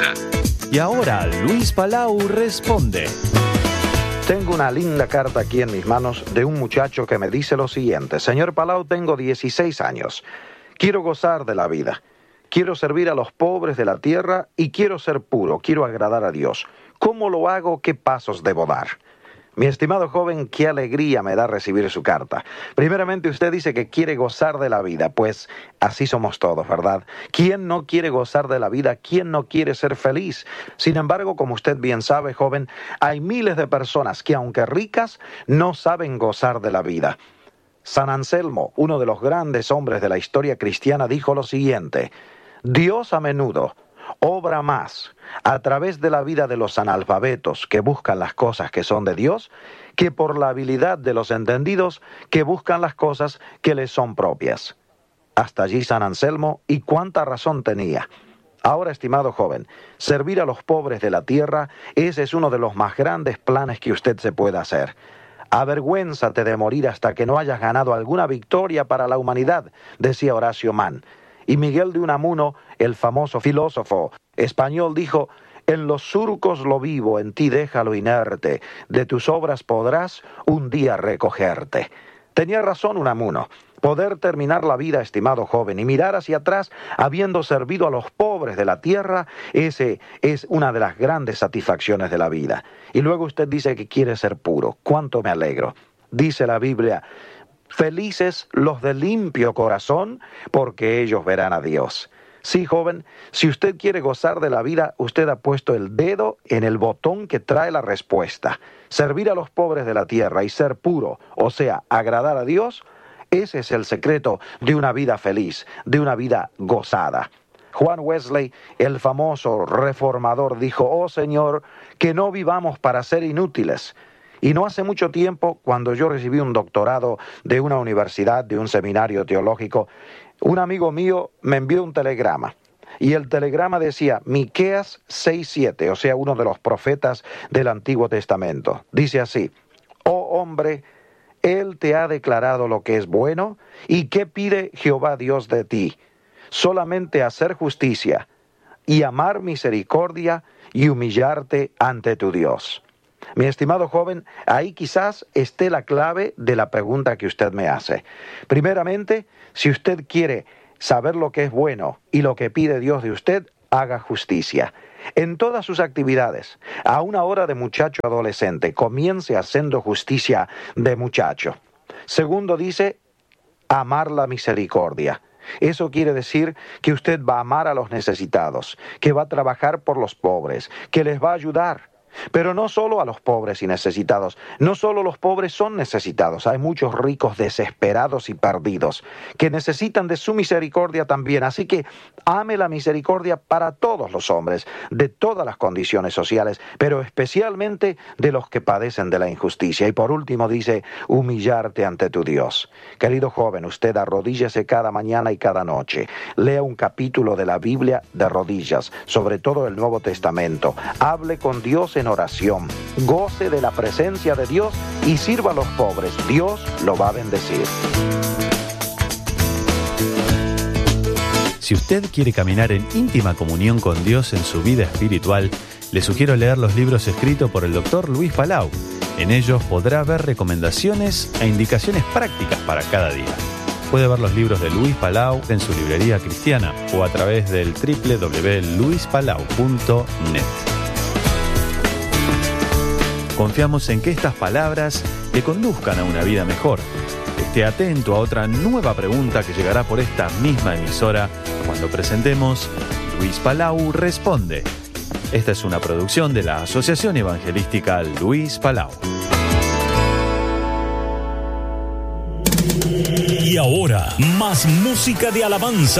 vida. Y ahora Luis Palau responde. Tengo una linda carta aquí en mis manos de un muchacho que me dice lo siguiente: Señor Palau, tengo 16 años. Quiero gozar de la vida. Quiero servir a los pobres de la tierra y quiero ser puro, quiero agradar a Dios. ¿Cómo lo hago? ¿Qué pasos debo dar? Mi estimado joven, qué alegría me da recibir su carta. Primeramente, usted dice que quiere gozar de la vida, pues así somos todos, ¿verdad? ¿Quién no quiere gozar de la vida? ¿Quién no quiere ser feliz? Sin embargo, como usted bien sabe, joven, hay miles de personas que, aunque ricas, no saben gozar de la vida. San Anselmo, uno de los grandes hombres de la historia cristiana, dijo lo siguiente: Dios a menudo obra más a través de la vida de los analfabetos que buscan las cosas que son de Dios, que por la habilidad de los entendidos que buscan las cosas que les son propias. Hasta allí San Anselmo, y cuánta razón tenía. Ahora, estimado joven, servir a los pobres de la tierra, ese es uno de los más grandes planes que usted se pueda hacer. Avergüénzate de morir hasta que no hayas ganado alguna victoria para la humanidad, decía Horacio Mann. Y Miguel de Unamuno, el famoso filósofo español, dijo: en los surcos lo vivo, en ti déjalo inerte, de tus obras podrás un día recogerte. Tenía razón Unamuno. Poder terminar la vida, estimado joven, y mirar hacia atrás habiendo servido a los pobres de la tierra, ese es una de las grandes satisfacciones de la vida. Y luego usted dice que quiere ser puro. ¡Cuánto me alegro! Dice la Biblia: felices los de limpio corazón, porque ellos verán a Dios. Sí, joven, si usted quiere gozar de la vida, usted ha puesto el dedo en el botón que trae la respuesta. Servir a los pobres de la tierra y ser puro, o sea, agradar a Dios, ese es el secreto de una vida feliz, de una vida gozada. Juan Wesley, el famoso reformador, dijo: oh Señor, que no vivamos para ser inútiles. Y no hace mucho tiempo, cuando yo recibí un doctorado de una universidad, de un seminario teológico, un amigo mío me envió un telegrama. Y el telegrama decía Miqueas 6:7, o sea, uno de los profetas del Antiguo Testamento. Dice así: oh hombre, Él te ha declarado lo que es bueno, ¿y qué pide Jehová Dios de ti? Solamente hacer justicia, y amar misericordia, y humillarte ante tu Dios. Mi estimado joven, ahí quizás esté la clave de la pregunta que usted me hace. Primeramente, si usted quiere saber lo que es bueno y lo que pide Dios de usted, haga justicia. En todas sus actividades, a una hora de muchacho adolescente, comience haciendo justicia de muchacho. Segundo, dice, amar la misericordia. Eso quiere decir que usted va a amar a los necesitados, que va a trabajar por los pobres, que les va a ayudar. Pero no solo a los pobres y necesitados, no solo los pobres son necesitados, hay muchos ricos desesperados y perdidos que necesitan de su misericordia también, así que ame la misericordia para todos los hombres, de todas las condiciones sociales, pero especialmente de los que padecen de la injusticia. Y por último dice, humillarte ante tu Dios. Querido joven, usted arrodíllese cada mañana y cada noche, lea un capítulo de la Biblia de rodillas, sobre todo el Nuevo Testamento, hable con Dios en oración, goce de la presencia de Dios y sirva a los pobres. Dios lo va a bendecir. Si usted quiere caminar en íntima comunión con Dios en su vida espiritual, le sugiero leer los libros escritos por el Dr. Luis Palau. En ellos podrá ver recomendaciones e indicaciones prácticas para cada día. Puede ver los libros de Luis Palau en su librería cristiana o a través del www.luispalau.net. Confiamos en que estas palabras le conduzcan a una vida mejor. Esté atento a otra nueva pregunta que llegará por esta misma emisora cuando presentemos Luis Palau Responde. Esta es una producción de la Asociación Evangelística Luis Palau. Y ahora, más música de alabanza.